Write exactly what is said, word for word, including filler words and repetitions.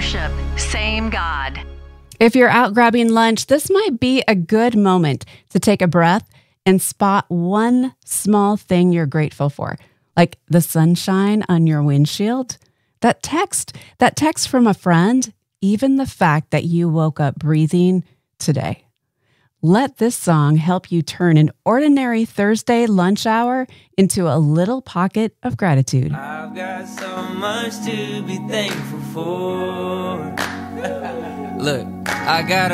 worship, same God. If you're out grabbing lunch, this might be a good moment to take a breath and spot one small thing you're grateful for, like the sunshine on your windshield, that text, that text from a friend, even the fact that you woke up breathing today. Let this song help you turn an ordinary Thursday lunch hour into a little pocket of gratitude. I've got so much to be thankful for. Look, I got